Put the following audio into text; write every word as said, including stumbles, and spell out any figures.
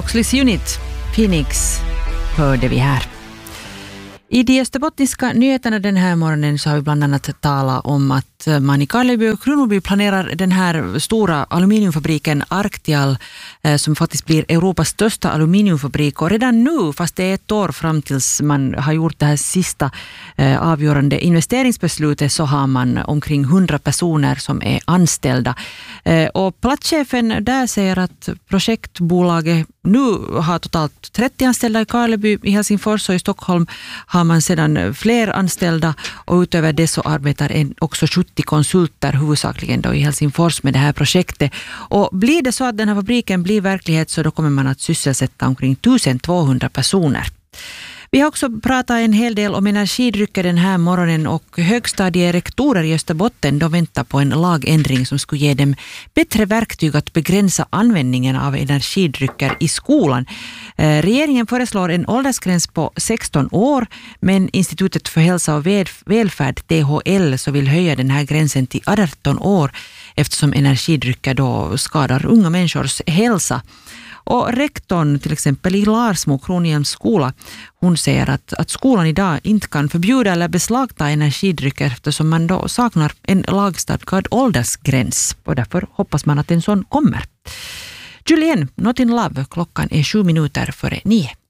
Oxley's Unit, Phoenix, hörde vi här. I de österbottniska nyheterna den här morgonen så har vi bland annat talat om att man i Karleby och Kronoby planerar den här stora aluminiumfabriken Arctial eh, som faktiskt blir Europas största aluminiumfabrik. Och redan nu, fast det är ett år fram tills man har gjort det här sista eh, avgörande investeringsbeslutet, så har man omkring hundra personer som är anställda. Eh, och platschefen där säger att projektbolaget nu har totalt trettio anställda i Karleby, i Helsingfors och i Stockholm har man sedan fler anställda, och utöver det så arbetar en, också sjuttio konsulter huvudsakligen då i Helsingfors med det här projektet. Och blir det så att den här fabriken blir verklighet så då kommer man att sysselsätta omkring tusentvåhundra personer. Vi har också pratat en hel del om energidrycker den här morgonen, och högstadierektorer i Österbotten de väntar på en lagändring som skulle ge dem bättre verktyg att begränsa användningen av energidrycker i skolan. Eh, regeringen föreslår en åldersgräns på sexton år, men Institutet för hälsa och välfärd, T H L, så vill höja den här gränsen till arton år eftersom energidrycker då skadar unga människors hälsa. Och rektorn till exempel i Larsmo Kronhjelms skola, hon säger att, att skolan idag inte kan förbjuda eller beslagta energidrycker eftersom man då saknar en lagstadgad åldersgräns, och därför hoppas man att en sån kommer. Julien, Not in Love, klockan är sju minuter före nio.